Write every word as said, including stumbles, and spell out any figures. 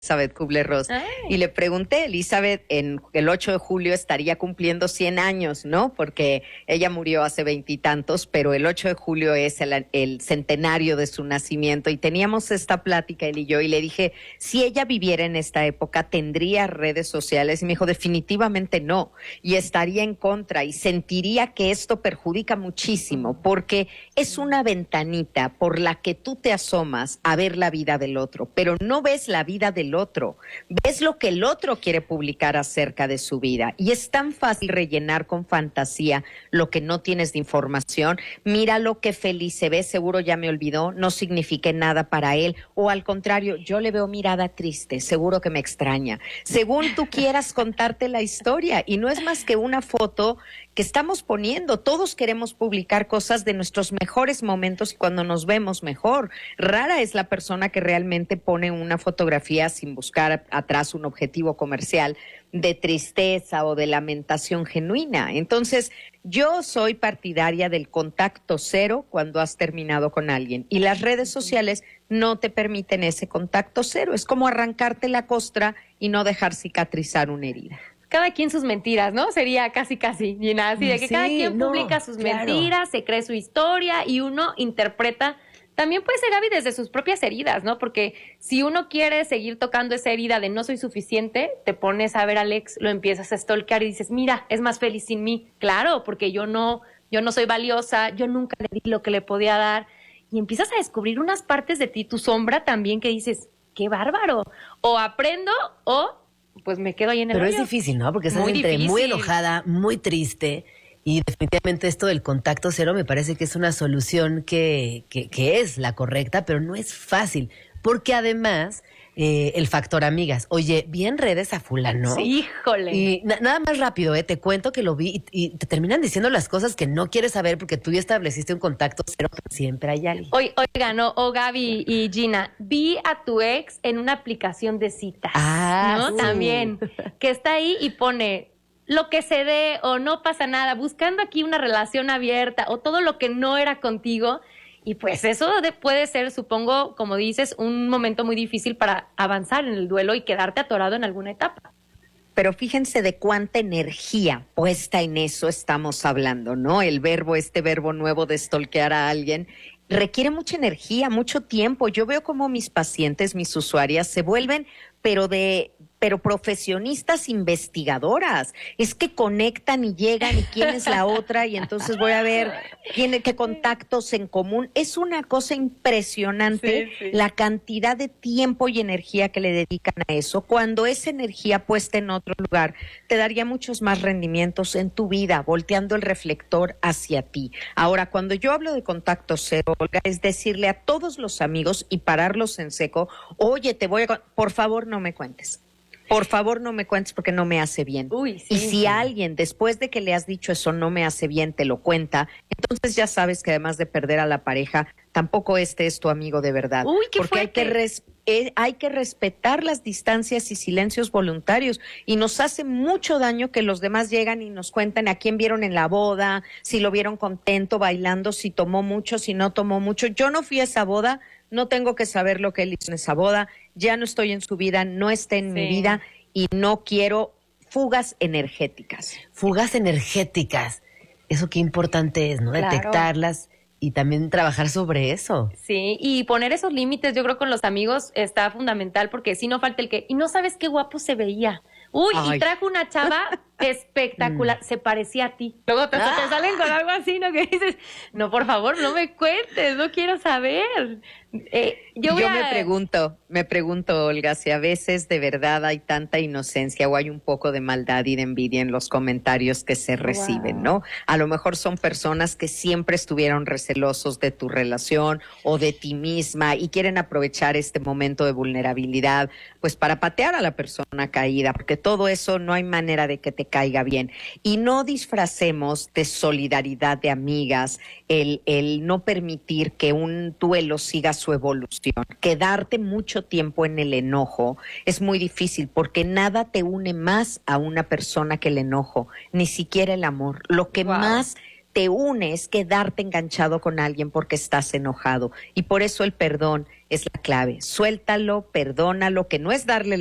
Elizabeth Kubler-Ross. Ay. Y le pregunté, Elizabeth en el ocho de julio estaría cumpliendo cien años, ¿no? Porque ella murió hace veintitantos, pero el ocho de julio es el, el centenario de su nacimiento. Y teníamos esta plática, él y yo, y le dije, si ella viviera en esta época, ¿tendría redes sociales? Y me dijo, definitivamente no. Y estaría en contra y sentiría que esto perjudica muchísimo, porque es una ventanita por la que tú te asomas a ver la vida del otro, pero no ves la vida del otro, ves lo que el otro quiere publicar acerca de su vida, y es tan fácil rellenar con fantasía lo que no tienes de información. Mira lo que feliz se ve, seguro ya me olvidó, no signifique nada para él, o al contrario, yo le veo mirada triste, seguro que me extraña, según tú quieras contarte la historia, y no es más que una foto que estamos poniendo. Todos queremos publicar cosas de nuestros mejores momentos y cuando nos vemos mejor. Rara es la persona que realmente pone una fotografía sin buscar atrás un objetivo comercial de tristeza o de lamentación genuina. Entonces, yo soy partidaria del contacto cero cuando has terminado con alguien, y las redes sociales no te permiten ese contacto cero. Es como arrancarte la costra y no dejar cicatrizar una herida. Cada quien sus mentiras, ¿no? Sería casi, casi, Gina, así de que Sí, cada quien no, publica sus claro. mentiras, se cree su historia y uno interpreta. También puede ser, Gaby, desde sus propias heridas, ¿no? Porque si uno quiere seguir tocando esa herida de no soy suficiente, te pones a ver a Alex, lo empiezas a stalkear y dices, mira, es más feliz sin mí. Claro, porque yo no, yo no soy valiosa, yo nunca le di lo que le podía dar. Y empiezas a descubrir unas partes de ti, tu sombra también, que dices, qué bárbaro. O aprendo o pues me quedo ahí en el Pero hoyo. es difícil, ¿no? Porque estás Muy entre difícil. muy enojada, muy triste, y definitivamente esto del contacto cero me parece que es una solución que, que, que es la correcta, pero no es fácil, porque además eh, el factor amigas. Oye, vi en redes a fulano. Sí, híjole. Y na- nada más rápido, eh, te cuento que lo vi y, y te terminan diciendo las cosas que no quieres saber porque tú ya estableciste un contacto cero, pero siempre hay alguien. Oy- Oigan, o, o Gaby y Gina, vi a tu ex en una aplicación de citas, Ah, ¿no? sí. También, que está ahí y pone lo que se dé o no pasa nada, buscando aquí una relación abierta o todo lo que no era contigo. Y pues eso de- puede ser, supongo, como dices, un momento muy difícil para avanzar en el duelo y quedarte atorado en alguna etapa. Pero fíjense de cuánta energía puesta en eso estamos hablando, ¿no? El verbo, este verbo nuevo de stalkear a alguien, requiere mucha energía, mucho tiempo. Yo veo como mis pacientes, mis usuarias, se vuelven, pero de... pero profesionistas investigadoras, es que conectan y llegan y quién es la otra y entonces voy a ver quién, qué contactos en común. Es una cosa impresionante Sí, sí. la cantidad de tiempo y energía que le dedican a eso, cuando esa energía puesta en otro lugar te daría muchos más rendimientos en tu vida, volteando el reflector hacia ti. Ahora, cuando yo hablo de contacto cero, Olga, es decirle a todos los amigos y pararlos en seco, oye, te voy a... con- por favor, no me cuentes. Por favor, no me cuentes porque no me hace bien. Uy, sí. Y si alguien, después de que le has dicho eso, no me hace bien, te lo cuenta, entonces ya sabes que además de perder a la pareja, tampoco este es tu amigo de verdad. Uy, qué porque hay que, fuerte. res- eh, hay que respetar las distancias y silencios voluntarios. Y nos hace mucho daño que los demás llegan y nos cuentan a quién vieron en la boda, si lo vieron contento, bailando, si tomó mucho, si no tomó mucho. Yo no fui a esa boda, no tengo que saber lo que él hizo en esa boda, ya no estoy en su vida, no está en mi Sí. vida y no quiero fugas energéticas. Fugas energéticas. Eso qué importante es, ¿no? Claro. Detectarlas y también trabajar sobre eso. Sí, y poner esos límites, yo creo, con los amigos está fundamental, porque si no falta el que, y no sabes qué guapo se veía. Uy, Ay. y trajo una chava espectacular, se parecía a ti. Luego te, te salen con algo así, ¿no? Que dices, no, por favor, no me cuentes, no quiero saber. Eh, yo Yo, voy a- me pregunto, me pregunto, Olga, si a veces de verdad hay tanta inocencia o hay un poco de maldad y de envidia en los comentarios que se reciben, ¿no? A lo mejor son personas que siempre estuvieron recelosos de tu relación o de ti misma y quieren aprovechar este momento de vulnerabilidad, pues para patear a la persona caída, porque todo eso no hay manera de que te caiga bien. Y no disfracemos de solidaridad de amigas el, el no permitir que un duelo siga su evolución. Quedarte mucho tiempo en el enojo es muy difícil porque nada te une más a una persona que el enojo, ni siquiera el amor. Lo que Wow. más te une es quedarte enganchado con alguien porque estás enojado. Y por eso el perdón es la clave. Suéltalo, perdónalo, que no es darle